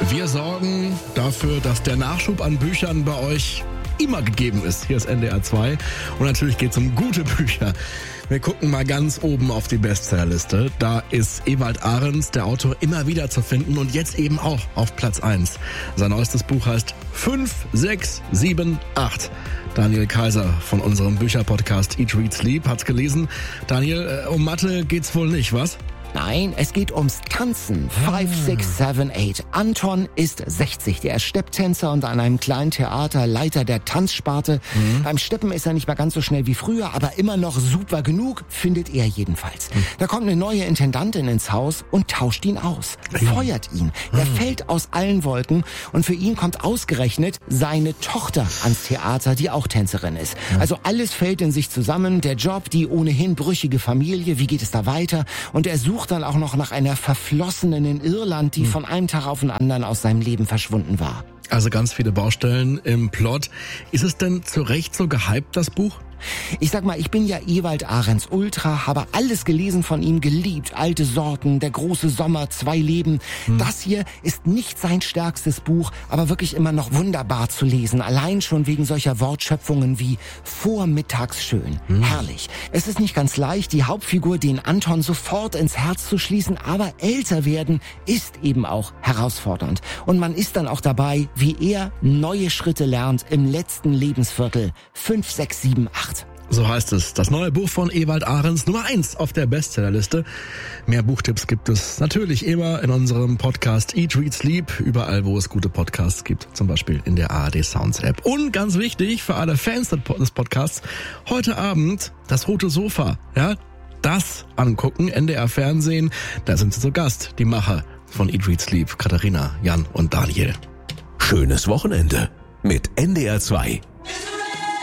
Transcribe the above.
Wir sorgen dafür, dass der Nachschub an Büchern bei euch immer gegeben ist. Hier ist NDR 2 und natürlich geht es um gute Bücher. Wir gucken mal ganz oben auf die Bestsellerliste. Da ist Ewald Ahrens, der Autor, immer wieder zu finden und jetzt eben auch auf Platz 1. Sein neuestes Buch heißt 5, 6, 7, 8. Daniel Kaiser von unserem Bücherpodcast Eat, Read, Sleep hat's gelesen. Daniel, um Mathe geht's wohl nicht, was? Nein, es geht ums Tanzen. 5, 6, 7, 8. Anton ist 60. Der ist Stepptänzer und an einem kleinen Theater Leiter der Tanzsparte. Beim Steppen ist er nicht mehr ganz so schnell wie früher, aber immer noch super genug, findet er jedenfalls. Da kommt eine neue Intendantin ins Haus und tauscht ihn aus. Feuert ihn. Er fällt aus allen Wolken und für ihn kommt ausgerechnet seine Tochter ans Theater, die auch Tänzerin ist. Also alles fällt in sich zusammen. Der Job, die ohnehin brüchige Familie, wie geht es da weiter? Und er sucht dann auch noch nach einer Verflossenen in Irland, die von einem Tag auf den anderen aus seinem Leben verschwunden war. Also ganz viele Baustellen im Plot. Ist es denn zu Recht so gehypt, das Buch? Ich sag mal, ich bin ja Ewald Ahrens Ultra, habe alles gelesen von ihm, geliebt. Alte Sorten, Der große Sommer, 2 Leben. Das hier ist nicht sein stärkstes Buch, aber wirklich immer noch wunderbar zu lesen. Allein schon wegen solcher Wortschöpfungen wie vormittagsschön. Herrlich. Es ist nicht ganz leicht, die Hauptfigur, den Anton, sofort ins Herz zu schließen, aber älter werden ist eben auch herausfordernd. Und man ist dann auch dabei, wie er neue Schritte lernt im letzten Lebensviertel. 5, 6, 7, 8. So heißt es. Das neue Buch von Ewald Ahrens, Nummer 1 auf der Bestsellerliste. Mehr Buchtipps gibt es natürlich immer in unserem Podcast Eat, Read, Sleep. Überall, wo es gute Podcasts gibt. Zum Beispiel in der ARD Sounds App. Und ganz wichtig für alle Fans des Podcasts, heute Abend das Rote Sofa. Ja, das angucken, NDR Fernsehen. Da sind sie zu Gast, die Macher von Eat, Read, Sleep. Katharina, Jan und Daniel. Schönes Wochenende mit NDR 2.